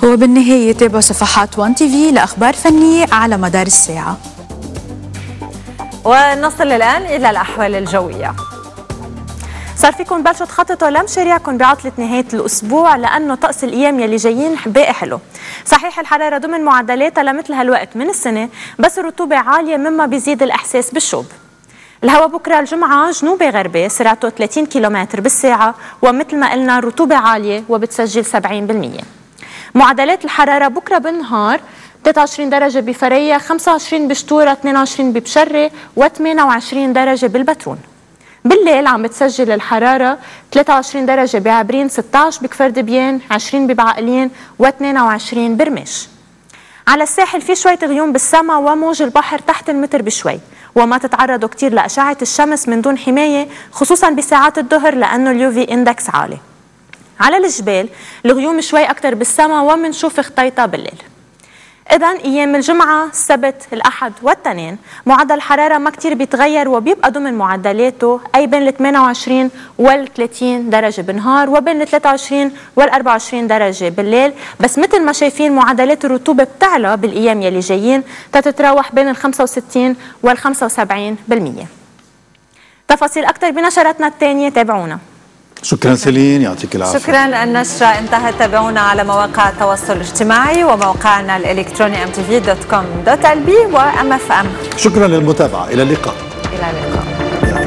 وبالنهاية تابعوا صفحات 1 تي في لأخبار فنية على مدار الساعة. ونصل الآن إلى الأحوال الجوية. صار فيكم بلشوا تخططوا لمشاريعكم بعطلة نهاية الأسبوع لأنه طقس الأيام يلي جايين باقي حلو. صحيح الحرارة ضمن معدلاتها لمثل هالوقت من السنة، بس الرطوبة عالية مما بيزيد الإحساس بالشوب. الهواء بكرة الجمعة جنوبي غربي سرعته 30 كيلومتر بالساعة، ومثل ما قلنا رطوبة عالية وبتسجل 70%. معدلات الحرارة بكرة بالنهار 23 درجة بفرية، 25 بشتورة، 22 ببشرة، و28 درجة بالبترون. بالليل عم بتسجل الحرارة 23 درجة بعبرين، 16 بكفر دبيان، 20 ببعقلين، و22 برماش. على الساحل في شوية غيوم بالسماء وموج البحر تحت المتر بشوي، وما تتعرضوا كتير لأشعة الشمس من دون حماية خصوصا بساعات الظهر لأنه اليوفي اندكس عالي. على الجبال الغيوم شوي أكتر بالسماء ومنشوف خطيطة بالليل. إذن أيام الجمعة، السبت، الأحد والتنين معدل الحرارة ما كتير بيتغير وبيبقى ضمن معدلاته، أي بين ال 28 وال 30 درجة بالنهار وبين ال 23 وال 24 درجة بالليل. بس مثل ما شايفين معدلات الرطوبة بتعلى بالأيام يلي جايين تتراوح بين ال 65 وال 75%. تفاصيل أكتر بنشرتنا الثانية، تابعونا. شكرا سيلين، يعطيك العافية. شكرا. النشرة انتهت. تابعونا على مواقع التواصل الاجتماعي وموقعنا الإلكتروني mtv.com.lb و MFM. شكرا للمتابعة، إلى اللقاء. إلى اللقاء.